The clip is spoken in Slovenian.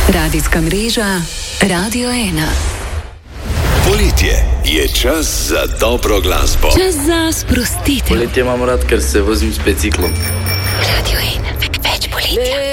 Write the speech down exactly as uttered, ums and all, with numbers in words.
Radijska mreža Radio ena. Poletje je čas za dobro glasbo. Čas za sprostitev. Poletje imam rad, ker se vozim s biciklom. Radio ena. Več poletja.